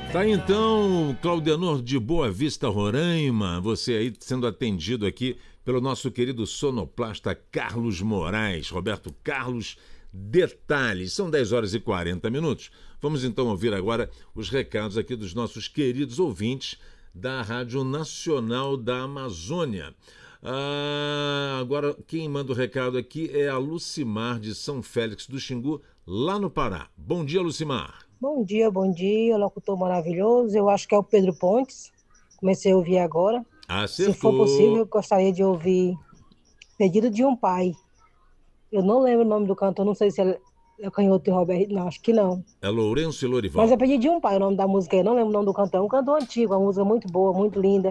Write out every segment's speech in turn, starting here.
Tá aí, então, Claudenor de Boa Vista, Roraima, você aí sendo atendido aqui pelo nosso querido sonoplasta Carlos Moraes. Roberto Carlos, detalhes, são 10 horas e 40 minutos. Vamos então ouvir agora os recados aqui dos nossos queridos ouvintes da Rádio Nacional da Amazônia. Agora, quem manda o recado aqui é a Lucimar de São Félix do Xingu, lá no Pará. Bom dia, Lucimar. Bom dia, locutor maravilhoso. Eu acho que é o Pedro Pontes. Comecei a ouvir agora. Se for possível, Acertou. eu gostaria de ouvir Pedido de um Pai. Eu não lembro o nome do cantor, não sei se é Canhoto de Roberto, não, acho que não. É Lourenço e Mas é Lorival. Pedido de um Pai, o nome da música, eu não lembro o nome do cantor. É um cantor antigo, uma música muito boa, muito linda.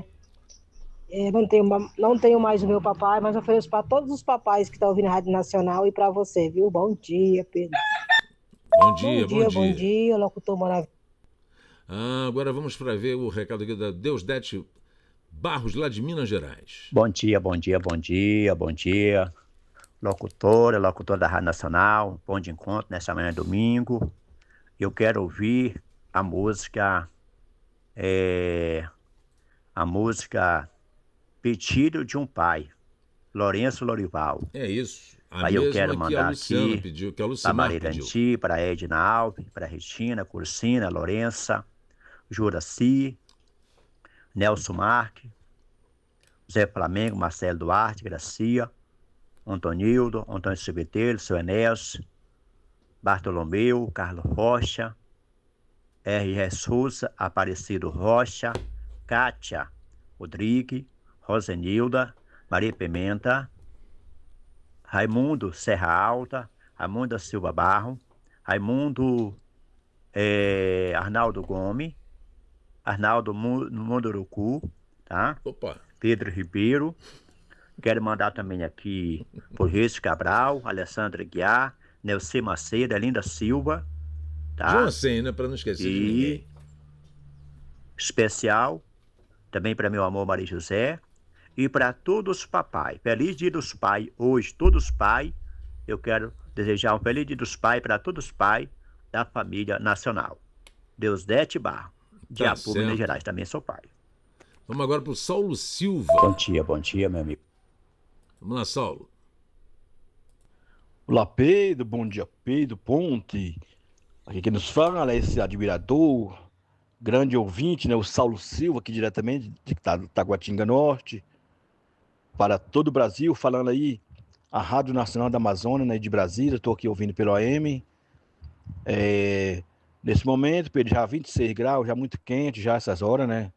Não tenho mais o meu papai, mas ofereço para todos os papais que estão ouvindo a Rádio Nacional e para você, viu? Bom dia, Pedro. Bom dia, bom Bom dia. dia, locutor maravilhoso. Agora vamos para ver o recado aqui da Deusdete Barros, lá de Minas Gerais. Bom dia. Locutor da Rádio Nacional, bom de encontro nessa manhã de domingo. Eu quero ouvir a música Pedido de um Pai, Lourenço Lorival. É isso. Aí eu quero que a mandar Luciana aqui pediu, que a para Lucimar pediu. Mariranti, para Edna Alves, para Regina, Cursina, Lourença, Juraci, Nelson Marques, Zé Flamengo, Marcelo Duarte, Gracia, Antonildo, Antônio Silveteiro, seu Enéas, Bartolomeu, Carlos Rocha, R.R. Souza, Aparecido Rocha, Kátia Rodrigues, Rosenilda, Maria Pimenta, Raimundo Serra Alta, Raimundo da Silva Barro, Raimundo Arnaldo Gomes, Arnaldo Munduruku, tá? Opa. Pedro Ribeiro. Quero mandar também aqui por Reis Cabral, Alessandra Guiar, Nelci Macedo, Elinda Silva, tá? João Sen, né? Para não esquecer de ninguém. Especial também para meu amor Maria José e para todos os papais. Feliz Dia dos Pais hoje, todos os pais. Eu quero desejar um feliz Dia dos Pais para todos os pais da família nacional. Deusdete Barro, de Apu, Minas Gerais, também sou pai. Vamos agora para o Saulo Silva. Bom dia, meu amigo. Vamos lá, Saulo. Olá, Pedro. Bom dia, Pedro Ponte. Aqui quem nos fala é esse admirador, grande ouvinte, né? O Saulo Silva, aqui diretamente de Taguatinga Norte, para todo o Brasil, falando aí a Rádio Nacional da Amazônia, né, de Brasília. Estou aqui ouvindo pelo AM. Nesse momento, Pedro, já 26 graus, já muito quente, já essas horas, né?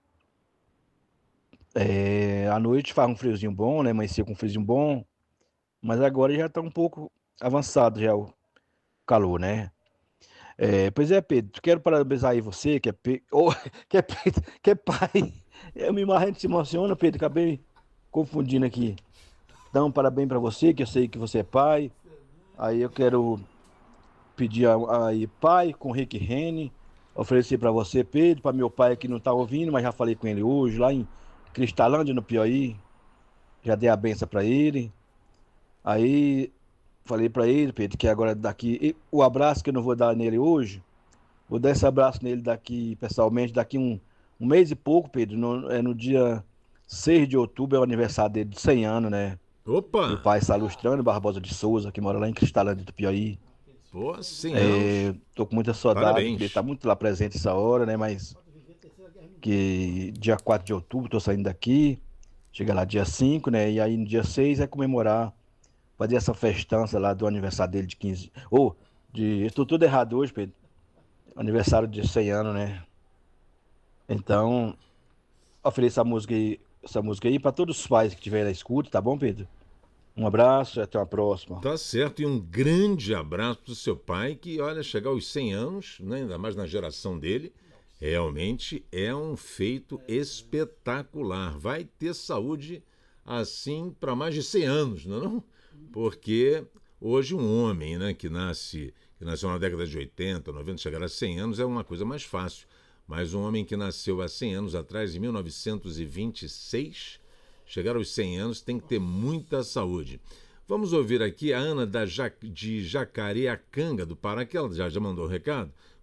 À noite faz um friozinho bom, né? Amanhecia com um friozinho bom, mas agora já está um pouco avançado já o calor, né? Pois é, Pedro, quero parabenizar aí você, que é, que é pai. Eu me marrendo, se emociona, Pedro, acabei confundindo aqui. Então, parabéns para você, que eu sei que você é pai. Aí eu quero pedir aí, pai, com Rick Rene, oferecer para você, Pedro, para meu pai que não está ouvindo, mas já falei com ele hoje, lá em Cristalândia, no Piauí. Já dei a benção para ele. Aí falei para ele, Pedro, que agora daqui, o abraço que eu não vou dar nele hoje, vou dar esse abraço nele daqui, pessoalmente, daqui um mês e pouco, Pedro, no dia 6 de outubro, é o aniversário dele de 100 anos, né? Opa! Meu pai, Salustrano Barbosa de Souza, que mora lá em Cristalândia do Piauí. Pô, 100 anos. Tô com muita saudade, Parabéns. ele tá muito lá presente essa hora, né? Mas que dia 4 de outubro, tô saindo daqui, chega lá dia 5, né? E aí no dia 6 é comemorar, fazer essa festança lá do aniversário dele de 15. Estou tudo errado hoje, Pedro. Aniversário de 100 anos, né? Então, ofereço essa música aí para todos os pais que estiverem na escuta, tá bom, Pedro? Um abraço e até a próxima. Tá certo, e um grande abraço pro seu pai, que, olha, chegar aos 100 anos, né, ainda mais na geração dele, realmente é um feito espetacular. Vai ter saúde assim para mais de 100 anos, não é não? Porque hoje um homem, né, que nasceu na década de 80, 90, chegar a 100 anos é uma coisa mais fácil. Mas um homem que nasceu há 100 anos atrás, em 1926, chegar aos 100 anos tem que ter muita saúde. Vamos ouvir aqui a Ana de Jacareacanga, do Pará, que ela já mandou o recado,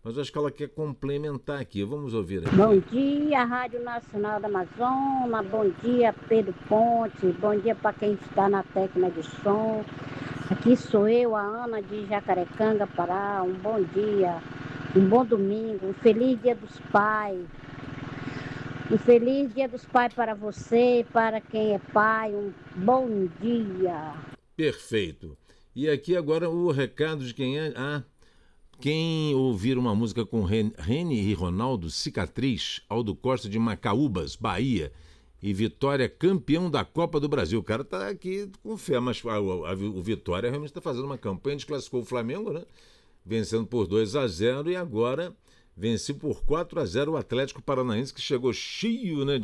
mas acho que ela quer complementar aqui. Vamos ouvir aqui. Bom dia, Rádio Nacional da Amazônia. Bom dia, Pedro Ponte. Bom dia para quem está na técnica de som. Aqui sou eu, a Ana de Jacarecanga, Pará. Um bom dia, um bom domingo, um feliz Dia dos Pais. Um feliz Dia dos Pais para você, para quem é pai. Um bom dia. Perfeito. E aqui agora o recado de quem é... Quem ouvir uma música com Reni e Ronaldo, Cicatriz, Aldo Costa de Macaúbas, Bahia, e Vitória campeão da Copa do Brasil. O cara tá aqui com fé, mas o Vitória realmente está fazendo uma campanha, desclassificou o Flamengo, né? Vencendo por 2-0 e agora venceu por 4-0 o Atlético Paranaense, que chegou cheio, né,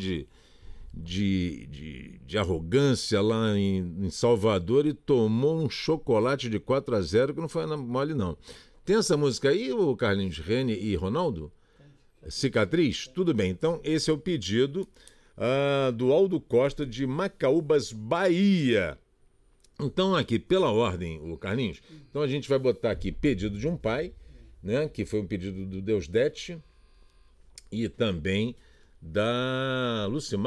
de arrogância lá em Salvador e tomou um chocolate de 4-0 que não foi mole, não. Tem essa música aí, o Carlinhos, Reni e Ronaldo? Cicatriz? Tudo bem, então esse é o pedido do Aldo Costa de Macaúbas, Bahia. Então aqui, pela ordem, o Carlinhos, então a gente vai botar aqui pedido de um pai, né, que foi um pedido do Deusdete e também da Lucimar.